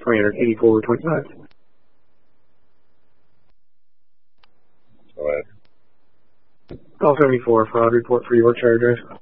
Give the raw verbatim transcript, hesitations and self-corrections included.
twenty eighty-four twenty-five. Go ahead. Call seventy-four, fraud report for Yorkshire Drive.